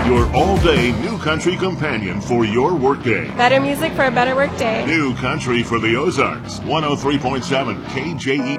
Your all-day new country companion for your workday. Better music for a better workday. New country for the Ozarks. 103.7 KJE.